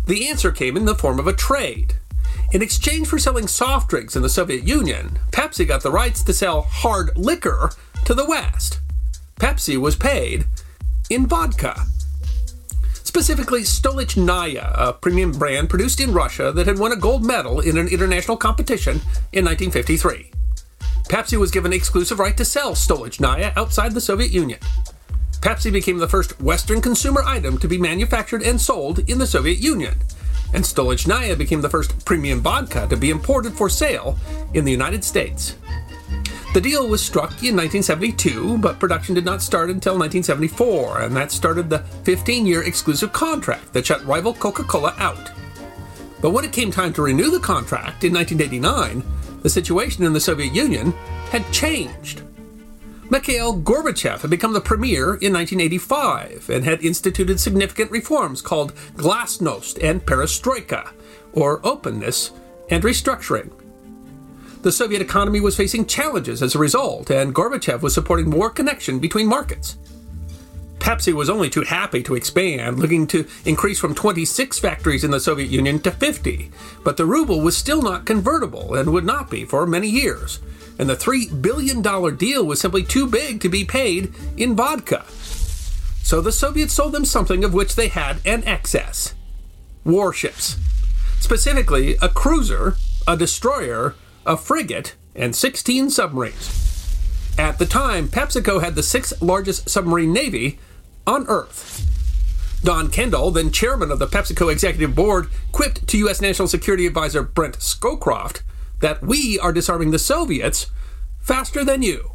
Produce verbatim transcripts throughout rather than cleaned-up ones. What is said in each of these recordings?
The answer came in the form of a trade. In exchange for selling soft drinks in the Soviet Union, Pepsi got the rights to sell hard liquor to the West. Pepsi was paid in vodka. Specifically, Stolichnaya, a premium brand produced in Russia that had won a gold medal in an international competition in nineteen fifty-three. Pepsi was given exclusive right to sell Stolichnaya outside the Soviet Union. Pepsi became the first Western consumer item to be manufactured and sold in the Soviet Union, and Stolichnaya became the first premium vodka to be imported for sale in the United States. The deal was struck in nineteen seventy-two, but production did not start until nineteen seventy-four, and that started the fifteen-year exclusive contract that shut rival Coca-Cola out. But when it came time to renew the contract in nineteen eighty-nine, the situation in the Soviet Union had changed. Mikhail Gorbachev had become the premier in nineteen eighty-five and had instituted significant reforms called Glasnost and Perestroika, or openness and restructuring. The Soviet economy was facing challenges as a result, and Gorbachev was supporting more connection between markets. Pepsi was only too happy to expand, looking to increase from twenty-six factories in the Soviet Union to fifty, but the ruble was still not convertible and would not be for many years, and the three billion dollars deal was simply too big to be paid in vodka. So the Soviets sold them something of which they had an excess: warships. Specifically, a cruiser, a destroyer, a frigate, and sixteen submarines. At the time, PepsiCo had the sixth largest submarine navy on Earth. Don Kendall, then chairman of the PepsiCo executive board, quipped to U S National Security Advisor Brent Scowcroft that we are disarming the Soviets faster than you.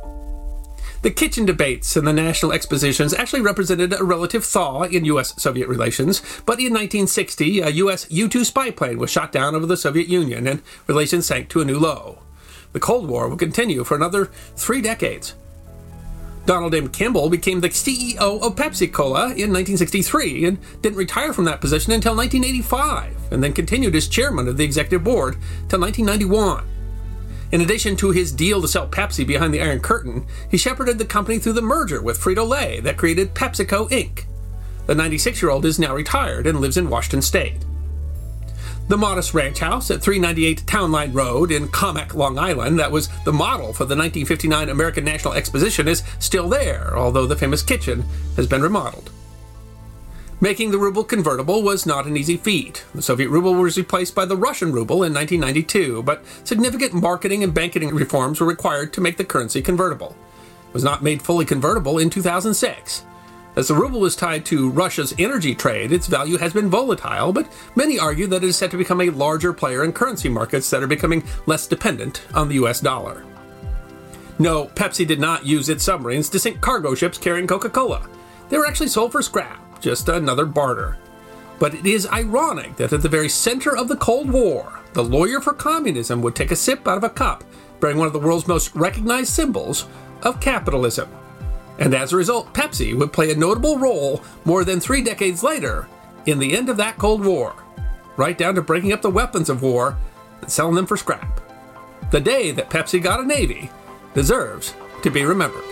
The kitchen debates and the national expositions actually represented a relative thaw in U S Soviet relations, but in nineteen sixty, a U S U two spy plane was shot down over the Soviet Union and relations sank to a new low. The Cold War would continue for another three decades. Donald M. Kimball became the C E O of Pepsi-Cola in nineteen sixty-three and didn't retire from that position until nineteen eighty-five, and then continued as chairman of the executive board till nineteen ninety-one. In addition to his deal to sell Pepsi behind the Iron Curtain, he shepherded the company through the merger with Frito-Lay that created PepsiCo Incorporated. The ninety-six-year-old is now retired and lives in Washington State. The modest ranch house at three ninety-eight Town Line Road in Commack, Long Island, that was the model for the nineteen fifty-nine American National Exposition, is still there, although the famous kitchen has been remodeled. Making the ruble convertible was not an easy feat. The Soviet ruble was replaced by the Russian ruble in nineteen ninety-two, but significant marketing and banking reforms were required to make the currency convertible. It was not made fully convertible in two thousand six. As the ruble is tied to Russia's energy trade, its value has been volatile, but many argue that it is set to become a larger player in currency markets that are becoming less dependent on the U S dollar. No, Pepsi did not use its submarines to sink cargo ships carrying Coca-Cola. They were actually sold for scrap, just another barter. But it is ironic that at the very center of the Cold War, the lawyer for communism would take a sip out of a cup bearing one of the world's most recognized symbols of capitalism. And as a result, Pepsi would play a notable role more than three decades later in the end of that Cold War, right down to breaking up the weapons of war and selling them for scrap. The day that Pepsi got a navy deserves to be remembered.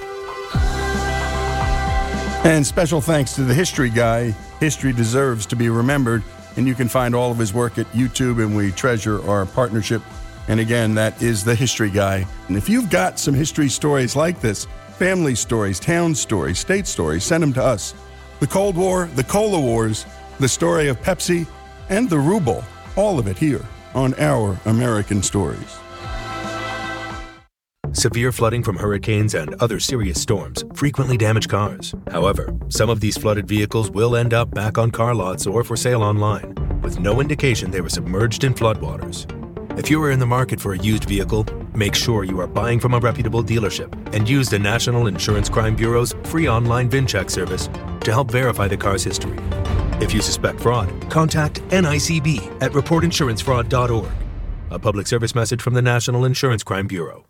And special thanks to the History Guy. History deserves to be remembered, and you can find all of his work at YouTube, and we treasure our partnership. And again, that is the History Guy. And if you've got some history stories like this, family stories, town stories, state stories, send them to us. The Cold War, the Cola Wars, the story of Pepsi, and the ruble, all of it here on Our American Stories. Severe flooding from hurricanes and other serious storms frequently damage cars. However, some of these flooded vehicles will end up back on car lots or for sale online, with no indication they were submerged in floodwaters. If you are in the market for a used vehicle, make sure you are buying from a reputable dealership and use the National Insurance Crime Bureau's free online VinCheck service to help verify the car's history. If you suspect fraud, contact N I C B at report insurance fraud dot org. A public service message from the National Insurance Crime Bureau.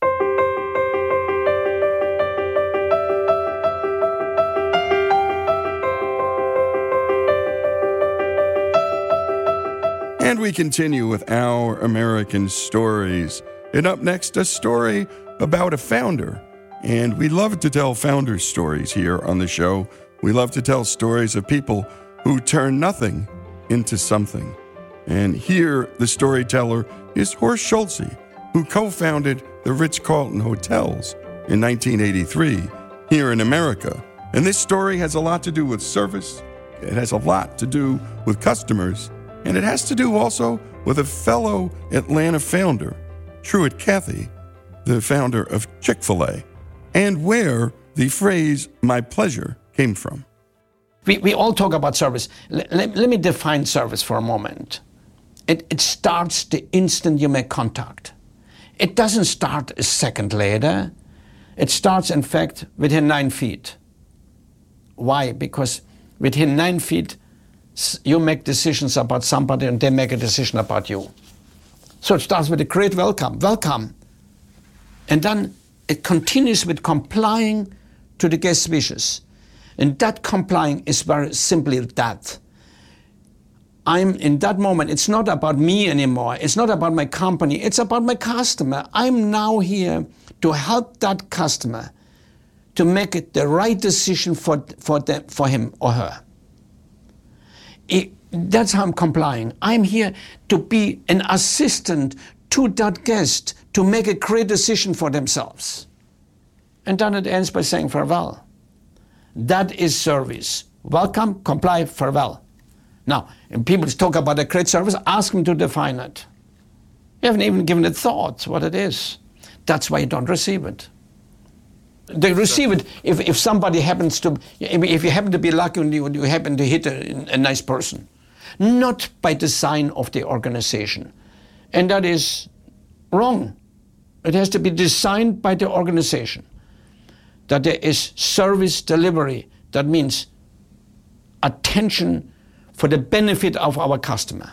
And we continue with Our American Stories. And up next, a story about a founder. And we love to tell founder stories here on the show. We love to tell stories of people who turn nothing into something. And here, the storyteller is Horst Schulze, who co-founded the Ritz-Carlton Hotels in nineteen eighty-three here in America. And this story has a lot to do with service, it has a lot to do with customers, and it has to do also with a fellow Atlanta founder, Truett Cathy, the founder of Chick-fil-A, and where the phrase, my pleasure, came from. We, we all talk about service. L- let, let me define service for a moment. It, it starts the instant you make contact. It doesn't start a second later. It starts, in fact, within nine feet. Why? Because within nine feet, you make decisions about somebody and they make a decision about you. So it starts with a great welcome, welcome. And then it continues with complying to the guest wishes. And that complying is very simply that. I'm in that moment, it's not about me anymore. It's not about my company. It's about my customer. I'm now here to help that customer to make it the right decision for, for, them, for him or her. It, that's how I'm complying. I'm here to be an assistant to that guest to make a great decision for themselves. And then it ends by saying farewell. That is service. Welcome, comply, farewell. Now, when people talk about a great service, ask them to define it. You haven't even given it thought what it is. That's why you don't receive it. They receive it if, if somebody happens to, if you happen to be lucky and you, you happen to hit a, a nice person. Not by design of the organization. And that is wrong. It has to be designed by the organization. That there is service delivery. That means attention for the benefit of our customer.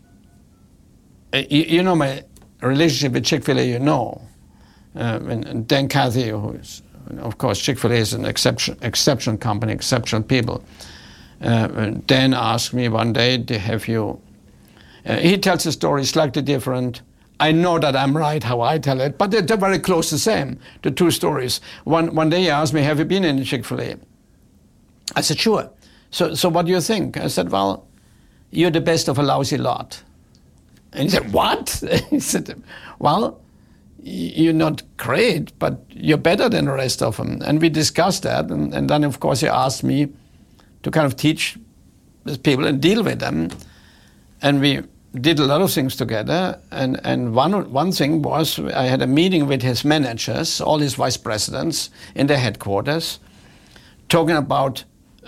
Uh, you, you know my relationship with Chick-fil-A, you know. Uh, and, and Dan Cathy, who is, of course, Chick-fil-A is an exception, exceptional company, exceptional people. Uh, Dan asked me one day, have you, uh, he tells a story slightly different. I know that I'm right how I tell it, but they're, they're very close the same, the two stories. One, one day he asked me, have you been in Chick-fil-A? I said, sure. So, so what do you think? I said, well, you're the best of a lousy lot. And he said, what? He said, well, you're not great, but you're better than the rest of them. And we discussed that. And, and then, of course, he asked me to kind of teach these people and deal with them. And we did a lot of things together. And, and one, one thing was I had a meeting with his managers, all his vice presidents in their headquarters, talking about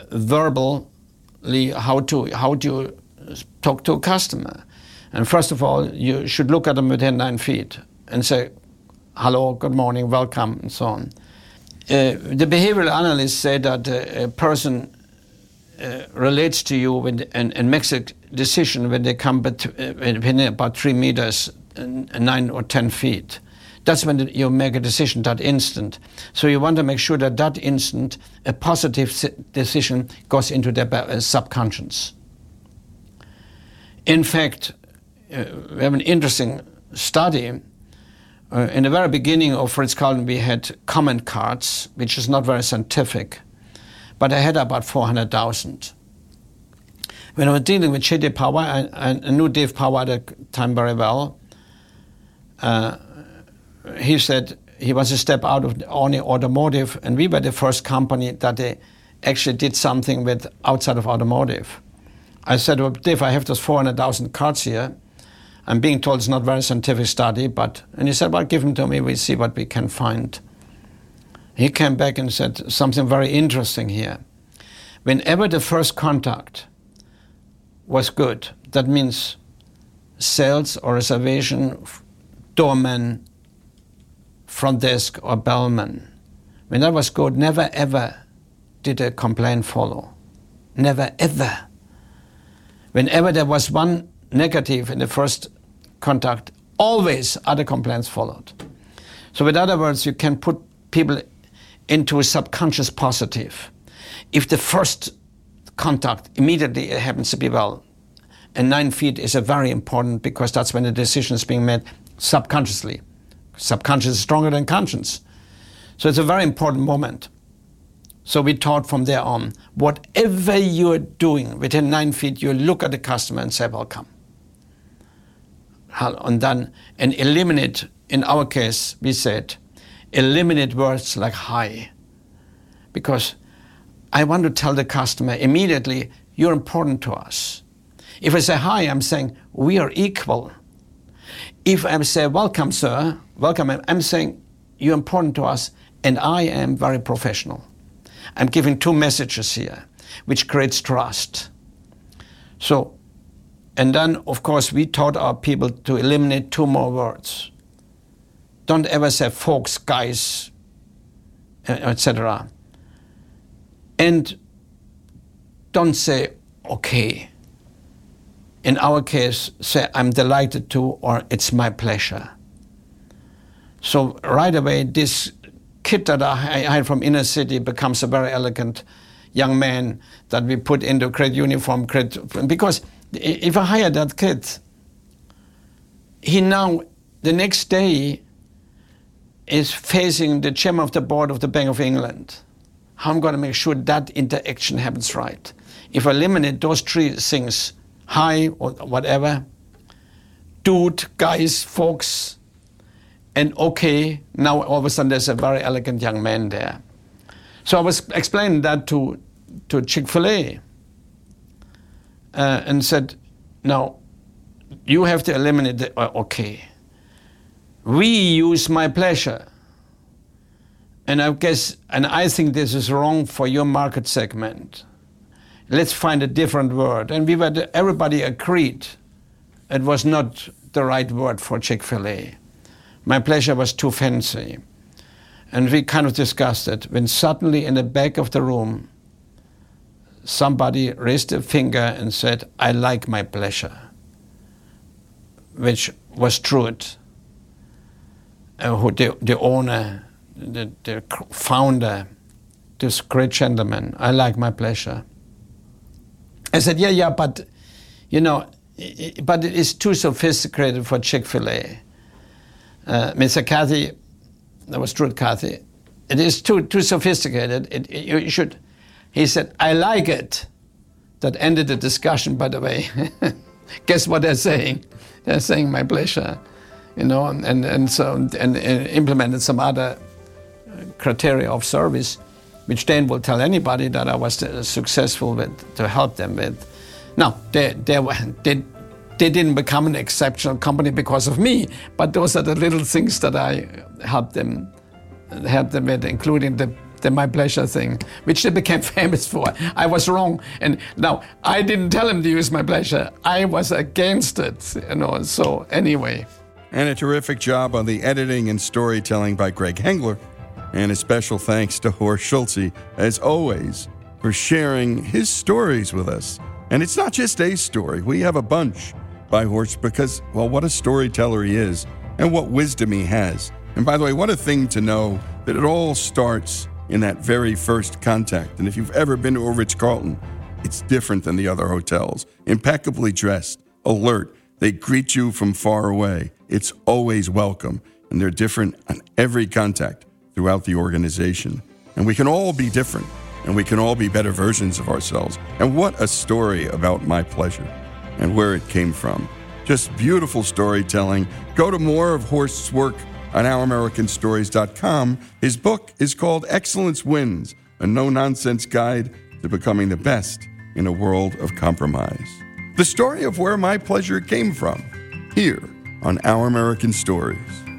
verbally how to how do you talk to a customer. And first of all, you should look at them within nine feet and say, hello, good morning, welcome, and so on. Uh, the behavioral analysts say that uh, a person uh, relates to you when, and, and makes a decision when they come bet- uh, within about three meters, and nine or ten feet. That's when you make a decision, that instant. So you want to make sure that that instant, a positive decision goes into their subconscious. In fact, uh, we have an interesting study. Uh, in the very beginning of Ritz-Carlton, we had comment cards, which is not very scientific, but I had about four hundred thousand. When I was dealing with J D Power, I, I knew Dave Power at the time very well. Uh, He said he was a step out of only automotive, and we were the first company that they actually did something with outside of automotive. I said, well, Dave, I have those four hundred thousand cards here. I'm being told it's not a very scientific study, but, and he said, well, give them to me, we'll see what we can find. He came back and said something very interesting here. Whenever the first contact was good, that means sales or reservation, doorman, front desk or bellman. When that was good, never ever did a complaint follow. Never ever. Whenever there was one negative in the first contact, always other complaints followed. So in other words, you can put people into a subconscious positive. If the first contact immediately it happens to be well, and nine feet is a very important because that's when the decision is being made subconsciously. Subconscious is stronger than conscience. So it's a very important moment. So we taught from there on, whatever you're doing within nine feet, you look at the customer and say, welcome. And then, and eliminate, in our case, we said, eliminate words like hi. Because I want to tell the customer immediately, you're important to us. If I say hi, I'm saying, we are equal. If I say, welcome, sir, welcome, I'm saying, you're important to us, and I am very professional. I'm giving two messages here, which creates trust. So, and then, of course, we taught our people to eliminate two more words. Don't ever say folks, guys, et cetera. And don't say, okay. In our case, say, I'm delighted to, or it's my pleasure. So right away, this kid that I had from inner city becomes a very elegant young man that we put into great uniform, great, because if I hire that kid, he now, the next day, is facing the chairman of the board of the Bank of England. How I'm going to make sure that interaction happens right. If I eliminate those three things, hi or whatever, dude, guys, folks, and okay, now all of a sudden there's a very elegant young man there. So I was explaining that to, to Chick-fil-A uh, and said, now, you have to eliminate the, uh, okay. We use my pleasure. And I guess, and I think this is wrong for your market segment. Let's find a different word. And we were, everybody agreed it was not the right word for Chick-fil-A. My pleasure was too fancy. And we kind of discussed it when suddenly in the back of the room, somebody raised a finger and said, I like my pleasure, which was Truett, uh, who the, the owner, the, the founder, this great gentleman, I like my pleasure. I said, yeah, yeah, but, you know, but it is too sophisticated for Chick-fil-A. Uh, Mister Cathy, that was Truett Cathy, it is too too sophisticated. It, it, you should, he said, I like it. That ended the discussion, by the way. Guess what they're saying? They're saying my pleasure, you know, and, and, and so, and, and implemented some other criteria of service, which then will tell anybody that I was successful with, to help them with. Now, they, they, they, they didn't become an exceptional company because of me, but those are the little things that I helped them, helped them with, including the, the my pleasure thing, which they became famous for. I was wrong, and now I didn't tell them to use my pleasure. I was against it, you know. So anyway. And a terrific job on the editing and storytelling by Greg Hengler. And a special thanks to Horst Schulze, as always, for sharing his stories with us. And it's not just a story. We have a bunch by Horst because, well, what a storyteller he is and what wisdom he has. And by the way, what a thing to know that it all starts in that very first contact. And if you've ever been to a Ritz-Carlton, it's different than the other hotels. Impeccably dressed, alert. They greet you from far away. It's always welcome. And they're different on every contact throughout the organization. And we can all be different, and we can all be better versions of ourselves. And what a story about my pleasure and where it came from. Just beautiful storytelling. Go to more of Horst's work on our american stories dot com. His book is called Excellence Wins, a no-nonsense guide to becoming the best in a world of compromise. The story of where my pleasure came from, here on Our American Stories.